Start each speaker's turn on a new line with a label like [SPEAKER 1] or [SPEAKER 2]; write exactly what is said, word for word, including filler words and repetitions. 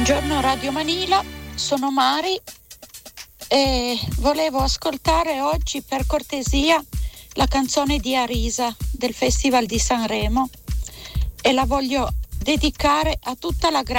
[SPEAKER 1] Buongiorno Radio Manila, sono Mari e volevo ascoltare oggi per cortesia la canzone di Arisa del Festival di Sanremo e la voglio dedicare a tutta la